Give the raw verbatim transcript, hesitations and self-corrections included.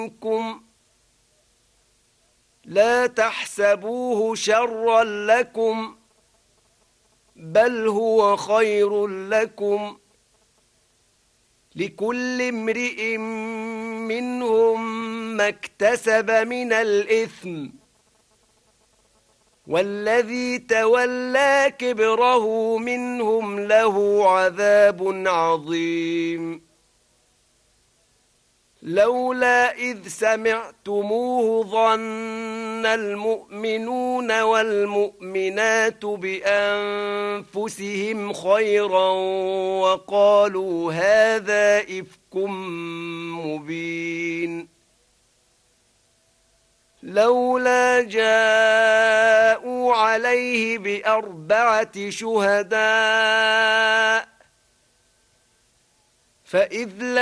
منكم لا تحسبوه شرا لكم بل هو خير لكم لكل امرئ منهم ما اكتسب من الإثم والذي تولى كبره منهم له عذاب عظيم لولا إذ سمعتموه ظن المؤمنون والمؤمنات بأنفسهم خيرا وقالوا هذا إفك مبين لولا جاءوا عليه بأربعة شهداء فإذ لم